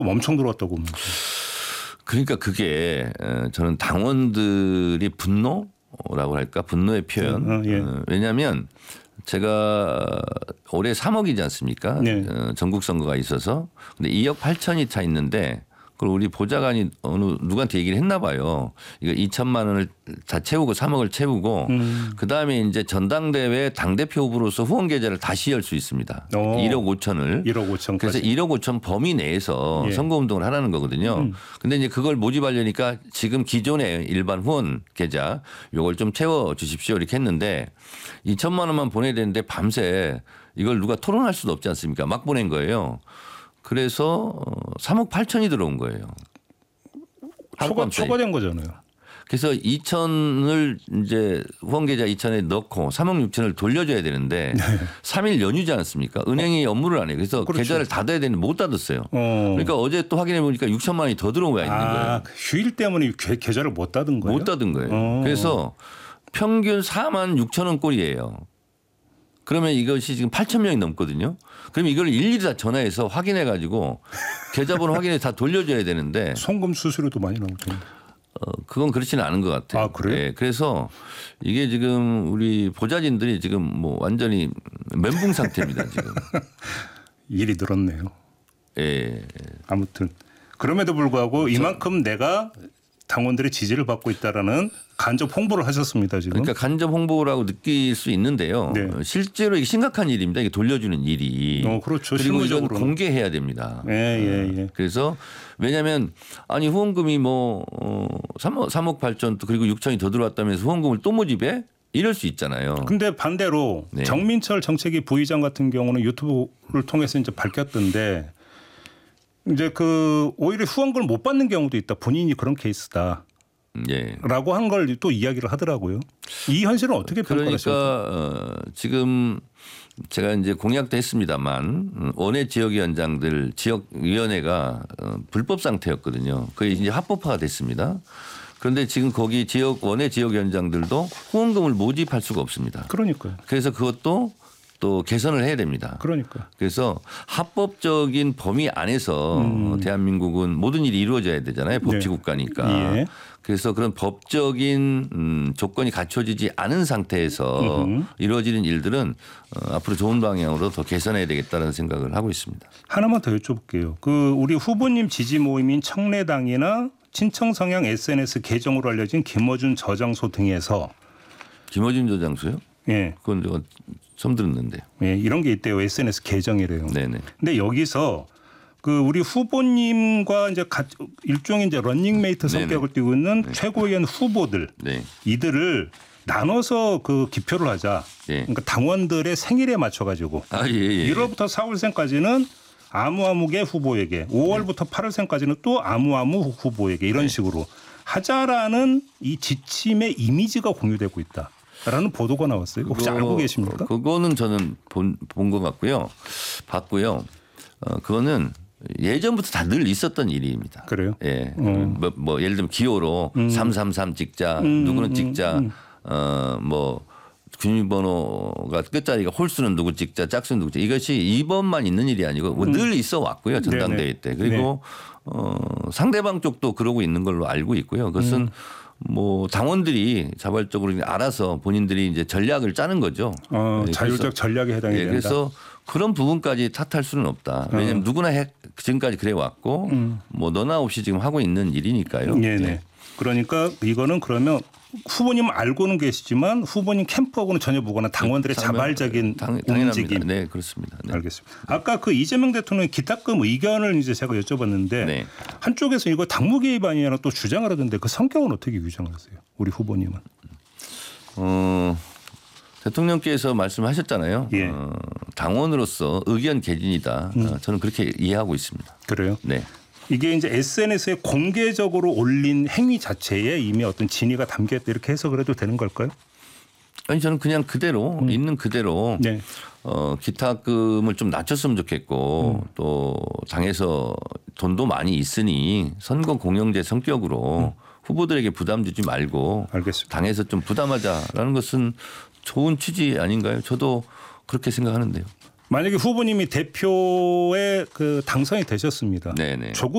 엄청 들어왔다고 봅니다. 그러니까 그게 저는 당원들이 분노라고 할까? 분노의 표현. 예. 왜냐하면 제가 올해 3억이지 않습니까? 네. 전국 선거가 있어서. 근데 2억 8천이 차 있는데 그걸 우리 보좌관이 누구한테 얘기를 했나 봐요. 이거 2천만 원을 다 채우고 3억을 채우고 그다음에 이제 전당대회 당대표 후보로서 후원 계좌를 다시 열 수 있습니다. 1억 5천을. 1억 5천까지. 그래서 1억 5천 범위 내에서 예. 선거운동을 하라는 거거든요. 근데 이제 그걸 모집하려니까 지금 기존의 일반 후원 계좌 요걸 좀 채워 주십시오 이렇게 했는데 2천만 원만 보내야 되는데 밤새 이걸 누가 토론할 수도 없지 않습니까? 막 보낸 거예요. 그래서 3억 8천이 들어온 거예요. 초과된 거잖아요. 그래서 2천을 이제 후원 계좌 2천에 넣고 3억 6천을 돌려줘야 되는데 3일 연휴지 않습니까? 은행이 업무를 안 해요. 그래서 그렇죠. 계좌를 닫아야 되는데 못 닫았어요. 그러니까 어제 또 확인해 보니까 6천만 원이 더 들어와 있는 거예요. 휴일 때문에 계좌를 못 닫은 거예요? 못 닫은 거예요. 그래서 평균 4만 6천 원 꼴이에요. 그러면 이것이 지금 8천 명이 넘거든요. 그러면 이걸 일일이 다 전화해서 확인해 가지고 계좌번호 확인해 다 돌려줘야 되는데 송금 수수료도 많이 나올 텐데. 그건 그렇지는 않은 것 같아요. 아, 그래요? 네, 그래서 이게 지금 우리 보좌진들이 지금 뭐 완전히 멘붕 상태입니다. 지금. 일이 늘었네요. 예. 아무튼 그럼에도 불구하고 이만큼 내가 당원들의 지지를 받고 있다라는 간접 홍보를 하셨습니다. 지금. 그러니까 간접 홍보라고 느낄 수 있는데요. 네. 실제로 이게 심각한 일입니다. 이게 돌려주는 일이. 그렇죠. 그리고 이건 실무적으로는. 공개해야 됩니다. 예. 그래서 왜냐하면 아니 후원금이 뭐 3억 8천 또 그리고 6천이 더 들어왔다면서 후원금을 또 모집해? 이럴 수 있잖아요. 근데 반대로 네. 정민철 정책위 부의장 같은 경우는 유튜브를 통해서 이제 밝혔던데 이제 그 오히려 후원금을 못 받는 경우도 있다. 본인이 그런 케이스다. 예. 라고 한 걸 또 이야기를 하더라고요. 이 현실은 어떻게 평가하십니까? 그러니까 지금 제가 이제 공약도 했습니다만 원외 지역위원장들 지역위원회가 불법 상태였거든요. 그게 이제 합법화가 됐습니다. 그런데 지금 거기 원외 지역위원장들도 후원금을 모집할 수가 없습니다. 그러니까요. 그래서 그것도 또 개선을 해야 됩니다. 그러니까. 그래서 합법적인 범위 안에서 대한민국은 모든 일이 이루어져야 되잖아요. 법치국가니까. 예. 그래서 그런 법적인 조건이 갖춰지지 않은 상태에서 이루어지는 일들은 앞으로 좋은 방향으로 더 개선해야 되겠다는 생각을 하고 있습니다. 하나만 더 여쭤볼게요. 그 우리 후보님 지지 모임인 청래당이나 친청 성향 SNS 계정으로 알려진 김어준 저장소 등에서 김어준 저장소요? 예. 그건 제가 처음 들었는데요. 예, 이런 게 있대요. SNS 계정이래요. 네네. 근데 여기서 그 우리 후보님과 이제 일종의 이제 런닝메이트 성격을 띠고 있는 최고위원 후보들 네. 이들을 나눠서 그 기표를 하자. 예. 그러니까 당원들의 생일에 맞춰 가지고 아, 예. 1월부터 4월생까지는 아무아무개 후보에게 5월부터 8월생까지는 또 아무아무 후보에게 이런 식으로 하자라는 이 지침의 이미지가 공유되고 있다. 라는 보도가 나왔어요. 혹시 알고 계십니까? 그거는 저는 본 것 같고요. 봤고요. 그거는 예전부터 다 늘 있었던 일입니다. 그래요? 예. 뭐 예를 들면 기호로 333 찍자, 누구는 찍자, 뭐 주민번호가 끝자리가 홀수는 누구 찍자, 짝수는 누구 찍자. 이것이 이번만 있는 일이 아니고 늘 있어 왔고요. 전당대회 때. 그리고 상대방 쪽도 그러고 있는 걸로 알고 있고요. 그것은 뭐 당원들이 자발적으로 알아서 본인들이 이제 전략을 짜는 거죠. 자율적 전략에 해당이 된다. 그래서 그런 부분까지 탓할 수는 없다. 왜냐하면 누구나 지금까지 그래 왔고 뭐 너나 없이 지금 하고 있는 일이니까요. 네네. 그러니까 이거는 그러면 후보님은 알고는 계시지만 후보님 캠프하고는 전혀 무관한 당원들의 자발적인 움직임. 네, 그렇습니다. 네. 알겠습니다. 아까 그 이재명 대통령의 기탁금 의견을 이제 제가 여쭤봤는데 네. 한쪽에서 이거 당무 개입 아니냐고 또 주장을 하던데 그 성격은 어떻게 규정하세요? 우리 후보님은? 대통령께서 말씀하셨잖아요. 예. 당원으로서 의견 개진이다. 저는 그렇게 이해하고 있습니다. 그래요? 네. 이게 이제 SNS에 공개적으로 올린 행위 자체에 이미 어떤 진위가 담겨있다 이렇게 해석을 해도 되는 걸까요? 아니 저는 그냥 그대로 있는 그대로 네. 기탁금을 좀 낮췄으면 좋겠고 또 당에서 돈도 많이 있으니 선거 공영제 성격으로 후보들에게 부담 주지 말고 알겠습니다. 당에서 좀 부담하자라는 것은 좋은 취지 아닌가요? 저도 그렇게 생각하는데요. 만약에 후보님이 대표에 그 당선이 되셨습니다. 네네. 조국